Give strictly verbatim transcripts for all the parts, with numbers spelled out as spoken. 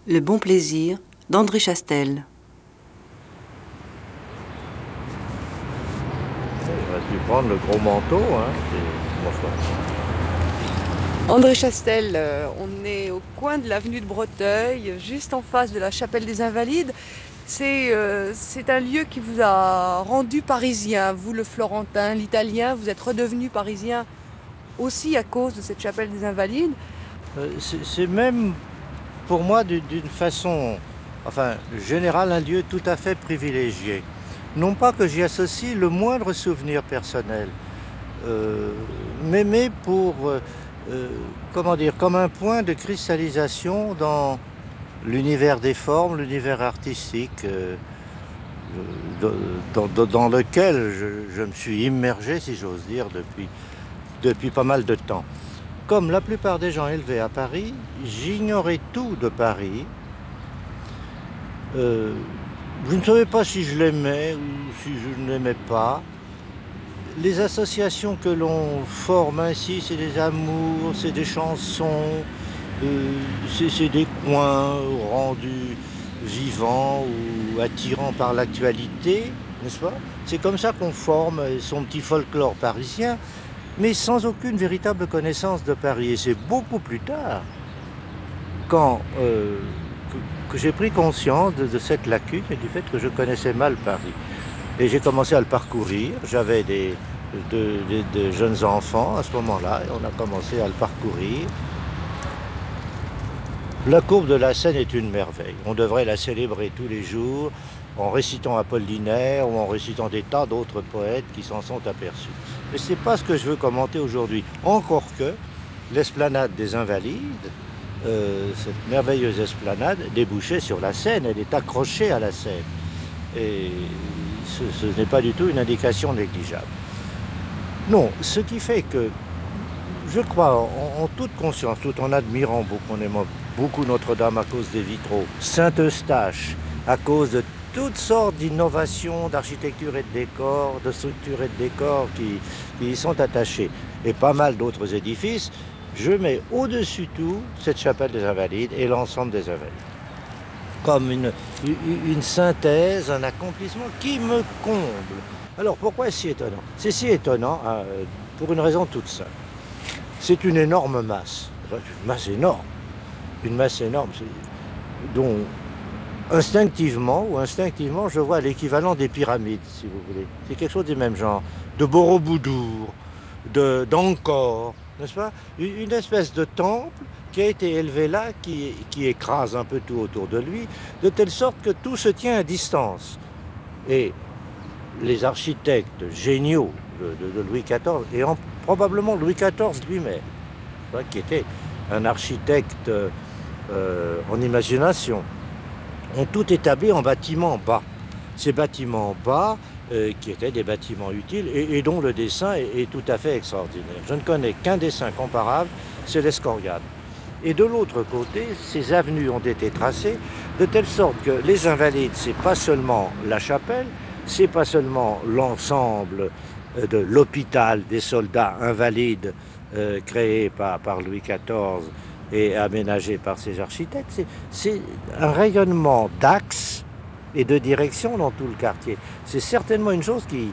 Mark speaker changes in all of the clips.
Speaker 1: Le bon plaisir d'André Chastel.
Speaker 2: J'aurais pu prendre le gros manteau, hein, c'est mon choix.
Speaker 3: André Chastel, euh, on est au coin de l'avenue de Breteuil, juste en face de la chapelle des Invalides. C'est euh, c'est un lieu qui vous a rendu parisien, vous le Florentin, l'Italien, vous êtes redevenu parisien aussi à cause de cette chapelle des Invalides.
Speaker 2: Euh, c'est c'est même pour moi du- d'une façon, enfin, générale, un lieu tout à fait privilégié. Non pas que j'y associe le moindre souvenir personnel, euh, mais, mais pour, euh, euh, comment dire, comme un point de cristallisation dans l'univers des formes, l'univers artistique, euh, euh, dans, dans- dans lequel je, je me suis immergé, si j'ose dire, depuis, depuis pas mal de temps. Comme la plupart des gens élevés à Paris, j'ignorais tout de Paris. Euh, je ne savais pas si je l'aimais ou si je ne l'aimais pas. Les associations que l'on forme ainsi, c'est des amours, c'est des chansons, euh, c'est c'est des coins rendus vivants ou attirants par l'actualité, n'est-ce pas? C'est comme ça qu'on forme son petit folklore parisien, mais sans aucune véritable connaissance de Paris. Et c'est beaucoup plus tard, quand euh, que, que j'ai pris conscience de, de cette lacune et du fait que je connaissais mal Paris. Et j'ai commencé à le parcourir. J'avais des, de, de- de jeunes enfants à ce moment-là, et on a commencé à le parcourir. La courbe de la Seine est une merveille. On devrait la célébrer tous les jours en récitant Apollinaire ou en récitant des tas d'autres poètes qui s'en sont aperçus. Mais ce n'est pas ce que je veux commenter aujourd'hui. Encore que l'esplanade des Invalides, euh, cette merveilleuse esplanade, débouchait sur la Seine. Elle est accrochée à la Seine. Et ce, ce n'est pas du tout une indication négligeable. Non, ce qui fait que je crois, en, en toute conscience, tout en admirant beaucoup, en aimant beaucoup Notre-Dame à cause des vitraux, Saint-Eustache à cause de toutes sortes d'innovations d'architecture et de décor, de structure et de décor qui, qui y sont attachés, et pas mal d'autres édifices, je mets au-dessus de tout cette chapelle des Invalides et l'ensemble des Invalides. Comme une, une- une synthèse, un accomplissement qui me comble. Alors pourquoi est-ce si étonnant? C'est si étonnant euh, pour une raison toute simple. C'est une énorme masse, Enfin, une masse énorme, une masse énorme, c'est- dont instinctivement ou instinctivement je vois l'équivalent des pyramides, si vous voulez. C'est quelque chose du même genre, de Borobudur, de d'Angkor, n'est-ce pas? Une une espèce de temple qui a été élevé là, qui, qui écrase un peu tout autour de lui, de telle sorte que tout se tient à distance. Et les architectes géniaux de, de- de Louis quatorze, et en- probablement Louis quatorze lui-même, hein, qui était un architecte euh, en imagination, ont tout établi en bâtiments bas. Ces bâtiments bas, euh, qui étaient des bâtiments utiles et, et dont le dessin est, est tout à fait extraordinaire. Je ne connais qu'un dessin comparable, c'est l'Escorial. Et de l'autre côté, ces avenues ont été tracées de telle sorte que les Invalides, c'est pas seulement la chapelle, c'est pas seulement l'ensemble euh, de l'hôpital des soldats invalides euh, créé par, par Louis quatorze et aménagé par ses architectes, c'est- c'est un rayonnement d'axe et de direction dans tout le quartier. C'est certainement une chose qui,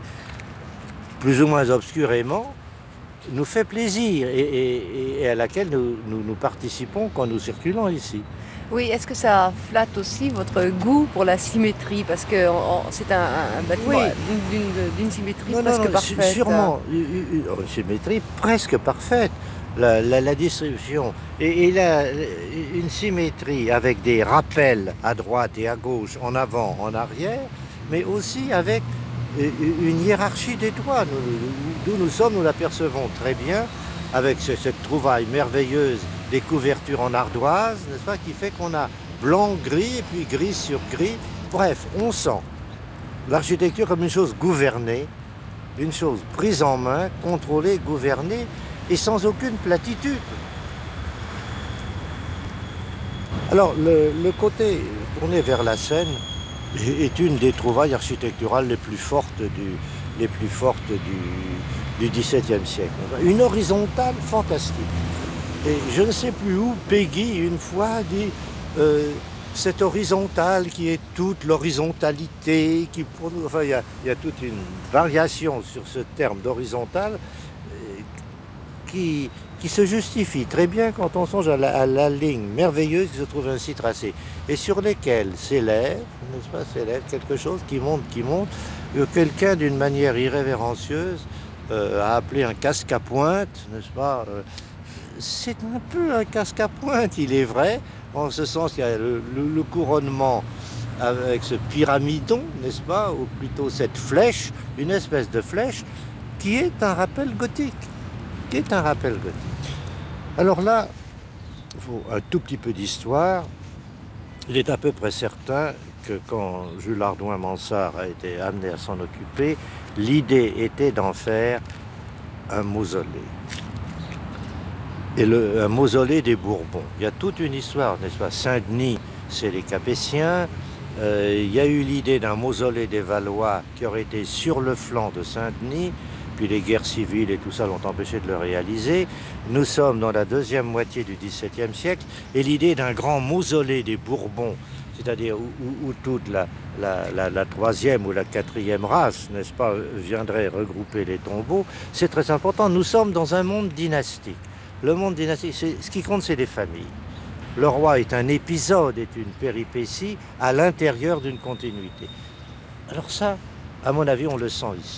Speaker 2: plus ou moins obscurément, nous fait plaisir et, et- et à laquelle nous, nous- nous participons quand nous circulons ici.
Speaker 3: Oui, est-ce que ça flatte aussi votre goût pour la symétrie? Parce que en- en- c'est un, un bâtiment
Speaker 2: Oui,
Speaker 3: d'une d'une- d'une symétrie
Speaker 2: non, non,
Speaker 3: presque
Speaker 2: non, su-
Speaker 3: parfaite.
Speaker 2: sûrement, une, une- une symétrie presque parfaite, la, la- la distribution. Et, et là, une symétrie avec des rappels à droite et à gauche, en avant, en arrière, mais aussi avec euh, une hiérarchie des toits. Nous- D'où nous sommes, nous l'apercevons très bien avec ce- cette trouvaille merveilleuse des couvertures en ardoise, n'est-ce pas, qui fait qu'on a blanc, gris, et puis gris sur gris. Bref, on sent l'architecture comme une chose gouvernée, une chose prise en main, contrôlée, gouvernée, et sans aucune platitude. Alors, le, le côté tourné vers la Seine est est une des trouvailles architecturales les plus fortes du, les plus fortes du, du dix-septième siècle. Une horizontale fantastique. Et je ne sais plus où, Peggy, une fois, dit euh, cette horizontale qui est toute l'horizontalité, qui pour nous, enfin il y a, il y a toute une variation sur ce terme d'horizontale euh, qui, qui se justifie très bien quand on songe à la, à la ligne merveilleuse qui se trouve ainsi tracée et sur lesquelles s'élève, n'est-ce pas, s'élève quelque chose qui monte, qui monte, que quelqu'un d'une manière irrévérencieuse euh, a appelé un casque à pointe, n'est-ce pas euh, c'est un peu un casque à pointe, il est vrai, en ce sens qu'il y a le, le, le couronnement avec ce pyramidon, n'est-ce pas, ou plutôt cette flèche, une espèce de flèche, qui est un rappel gothique, qui est un rappel gothique. Alors là, il faut un tout petit peu d'histoire. Il est à peu près certain que quand Jules Hardouin-Mansart a été amené à s'en occuper, l'idée était d'en faire un mausolée. Et le, un mausolée des Bourbons. Il y a toute une histoire, n'est-ce pas? Saint-Denis, c'est les Capétiens. Euh, il y a eu l'idée d'un mausolée des Valois qui aurait été sur le flanc de Saint-Denis, puis les guerres civiles et tout ça l'ont empêché de le réaliser. Nous sommes dans la deuxième moitié du dix-septième siècle, et l'idée d'un grand mausolée des Bourbons, c'est-à-dire où, où, où toute la, la, la, la troisième ou la quatrième race, n'est-ce pas, viendrait regrouper les tombeaux, c'est très important. Nous sommes dans un monde dynastique. Le monde dynastique, ce qui compte, c'est les familles. Le roi est un épisode, est une péripétie à l'intérieur d'une continuité. Alors ça, à mon avis, on le sent ici.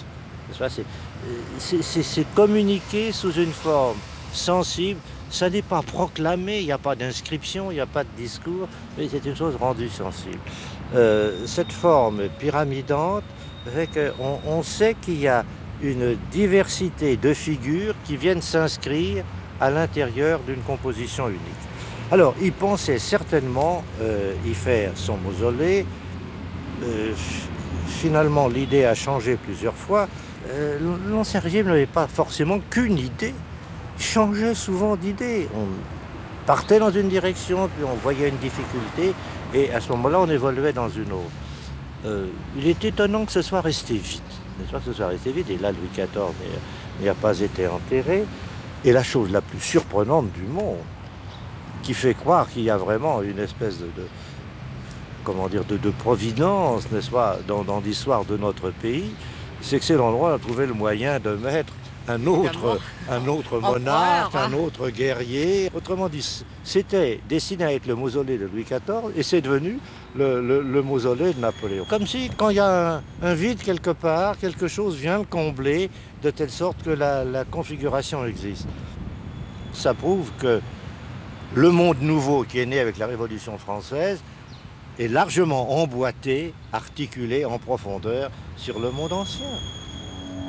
Speaker 2: C'est communiqué sous une forme sensible. Ça n'est pas proclamé, il n'y a pas d'inscription, il n'y a pas de discours, mais c'est une chose rendue sensible. Euh, cette forme pyramidante fait qu'on on sait qu'il y a une diversité de figures qui viennent s'inscrire à l'intérieur d'une composition unique. Alors, il pensait certainement euh, y faire son mausolée. Euh, finalement, l'idée a changé plusieurs fois. Euh, L'Ancien Régime n'avait pas forcément qu'une idée. Il changeait souvent d'idée. On partait dans une direction, puis on voyait une difficulté, et à ce moment-là, on évoluait dans une autre. Euh, il est étonnant que ce soit resté vide. N'est-ce pas que ce soit resté vide, et là, Louis quatorze n'y a pas été enterré. Et la chose la plus surprenante du monde, qui fait croire qu'il y a vraiment une espèce de, de comment dire, de, de providence, n'est-ce pas, dans, dans l'histoire de notre pays, c'est que c'est l'endroit où on a trouvé le moyen de mettre un autre, un autre monarque, un autre guerrier. Autrement dit, c'était destiné à être le mausolée de Louis quatorze et c'est devenu le, le, le mausolée de Napoléon. Comme si, quand il y a un, un vide quelque part, quelque chose vient le combler de telle sorte que la, la configuration existe. Ça prouve que le monde nouveau qui est né avec la Révolution française est largement emboîté, articulé en profondeur sur le monde ancien.